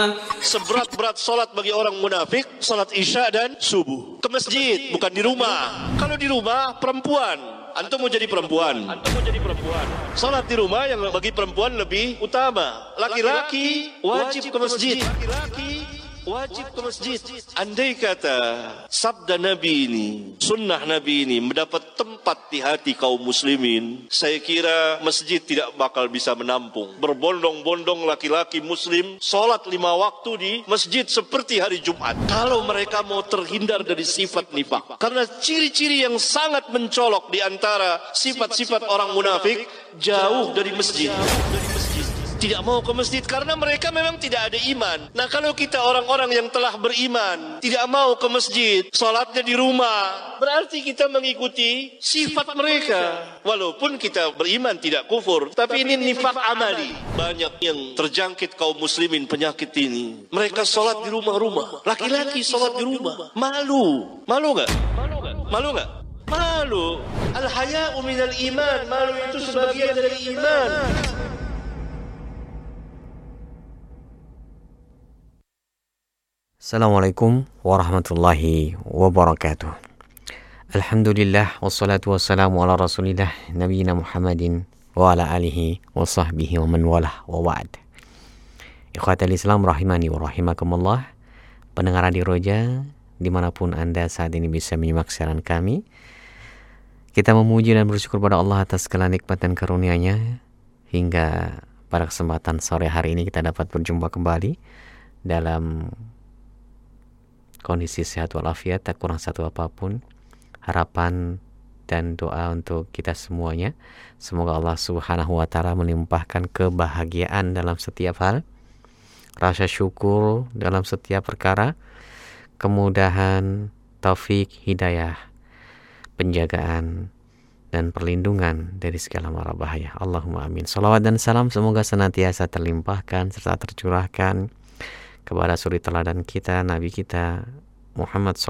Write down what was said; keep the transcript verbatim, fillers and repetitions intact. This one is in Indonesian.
Seberat-berat solat bagi orang munafik, solat isya dan subuh. Ke masjid, bukan di rumah. Kalau di rumah, perempuan. Antum mau jadi perempuan. Antum mau jadi perempuan. Salat di rumah yang bagi perempuan lebih utama. Laki-laki wajib ke masjid. Laki-laki wajib ke masjid. Andai kata sabda Nabi ini, sunnah Nabi ini mendapat tempat di hati kaum muslimin, saya kira masjid tidak bakal bisa menampung. Berbondong-bondong laki-laki muslim salat lima waktu di masjid seperti hari Jumat. Kalau mereka mau terhindar dari sifat nifak, karena ciri-ciri yang sangat mencolok di antara sifat-sifat orang munafik, jauh dari masjid. Tidak mau ke masjid karena mereka memang tidak ada iman. Nah, kalau kita orang-orang yang telah beriman tidak mau ke masjid, salatnya di rumah, berarti kita mengikuti sifat mereka. Walaupun kita beriman tidak kufur, tapi ini nifak amali. Banyak yang terjangkit kaum muslimin penyakit ini. Mereka salat di rumah-rumah, laki-laki salat di rumah. Malu, malu nggak? Malu nggak? Malu. Al-haya'u minal iman. Malu itu sebagian dari iman. Assalamualaikum warahmatullahi wabarakatuh. Alhamdulillah wassalatu wassalamu ala rasulillah nabiyina Muhammadin wa ala alihi wa sahbihi wa man walah wa wa'ad. Ikhwatal Islam rahimani wa rahimakumullah. Pendengar Radio Roja dimanapun Anda saat ini bisa menyimak siaran kami, kita memuji dan bersyukur pada Allah atas segala nikmat dan karunia-Nya hingga pada kesempatan sore hari ini kita dapat berjumpa kembali dalam kondisi sehat walafiat, tak kurang satu apapun. Harapan dan doa untuk kita semuanya, semoga Allah Subhanahu wa Ta'ala melimpahkan kebahagiaan dalam setiap hal, rasa syukur dalam setiap perkara, kemudahan, taufik, hidayah, penjagaan dan perlindungan dari segala mara bahaya. Allahumma amin. Salawat dan salam semoga senantiasa terlimpahkan serta tercurahkan kepada suri teladan kita, Nabi kita Muhammad